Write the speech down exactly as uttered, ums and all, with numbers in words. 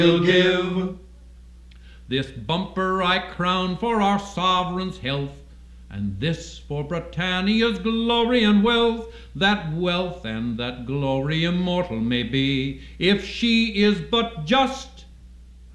will give. This bumper I crown for our sovereign's health, and this for Britannia's glory and wealth, that wealth and that glory immortal may be, if she is but just